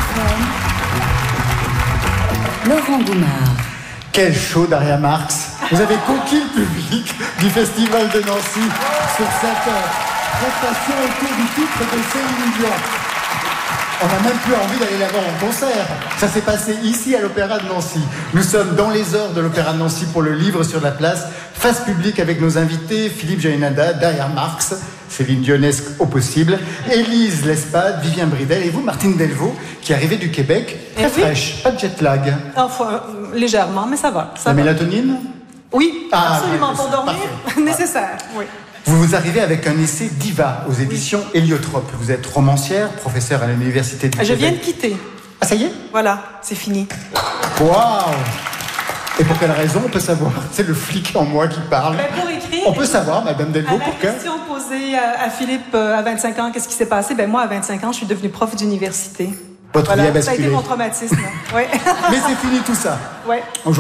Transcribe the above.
Laurent Goumard. Quel show Daria Marx. Vous avez conquis le public du Festival de Nancy sur cette prestation autour du titre de Céline Dion. On n'a même plus envie d'aller la voir en concert. Ça s'est passé ici à l'Opéra de Nancy. Nous sommes dans les heures de l'Opéra de Nancy pour le livre sur la place, face publique avec nos invités Philippe Jaénada, Daria Marx, Céline Dionesque au possible, Élise Lespade, Vivien Bridel et vous, Martine Delvaux, qui arrivez du Québec, très fraîche, pas de jet lag. Enfin, légèrement, mais ça va. La mélatonine? Oui, absolument, oui, pour dormir, nécessaire, oui. Vous arrivez avec un essai Diva aux éditions Héliotrope. Vous êtes romancière, professeure à l'université du Québec. Je viens de quitter. Ah, ça y est? Voilà, c'est fini. Waouh! Et pour quelle raison, on peut savoir? C'est le flic en moi qui parle. Ben, pour écrire... On peut savoir, Madame Delvaux, pour la question posée à Philippe à 25 ans, qu'est-ce qui s'est passé? Ben, moi, à 25 ans, je suis devenue prof d'université. Votre vie a Ça a basculé. été mon traumatisme. Ouais. Mais c'est fini tout ça. Ouais.